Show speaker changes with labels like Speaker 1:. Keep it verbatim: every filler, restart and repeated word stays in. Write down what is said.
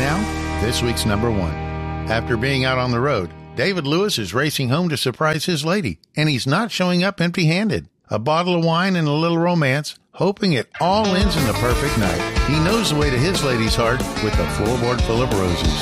Speaker 1: now, this week's number one. After being out on the road, David Lewis is racing home to surprise his lady, and he's not showing up empty-handed. A bottle of wine and a little romance, hoping it all ends in the perfect night. He knows the way to his lady's heart with a floorboard full of roses.